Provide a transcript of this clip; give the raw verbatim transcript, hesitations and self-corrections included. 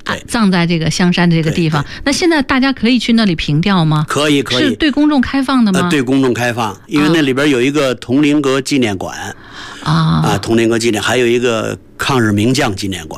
啊，葬在这个香山的这个地方。那现在大家可以去那里凭吊吗？ 可以，可以， 是对公众开放的吗？ 呃、对公众开放，因为那里边有一个铜陵阁纪念馆啊，啊，铜陵阁纪念，还有一个抗日名将纪念馆。